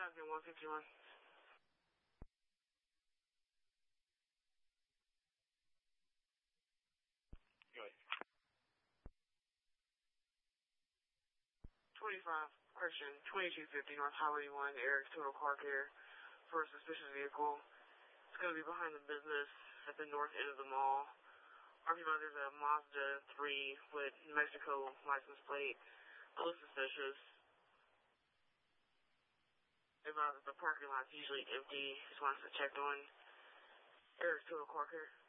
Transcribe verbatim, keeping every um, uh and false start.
Avenue one fifty-one. Good. twenty-five, Christian, twenty-two fifty North Highway one, Eric's Total Car Care for a suspicious vehicle. It's going to be behind the business at the north end of the mall. R P Mother's a Mazda three with New Mexico license plate. It looks suspicious. About the parking lot's usually empty. Just wants to check on Eric's Total Car Care.